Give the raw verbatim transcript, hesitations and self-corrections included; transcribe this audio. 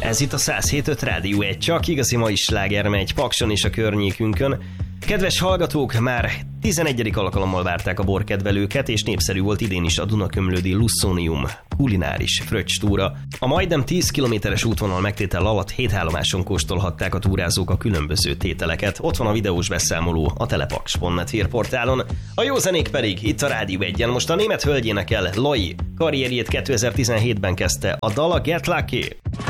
Ez itt a száz hét pont öt Rádió egy, csak igazi mai sláger megy Pakson és a környékünkön. Kedves hallgatók, már tizenegyedik alkalommal várták a borkedvelőket, és népszerű volt idén is a Dunakömlődi Lussonium kulináris fröccs túra. A majdnem tíz kilométeres útvonal megtétel alatt hét állomáson kóstolhatták a túrázók a különböző tételeket. Ott van a videós beszámoló a telepaks pont net hírportálon. A jó zenék pedig itt a Rádió egyen. Most a német hölgy énekel, Loi. Karrierjét kétezer-tizenhétben kezdte, a dala Get Lucky.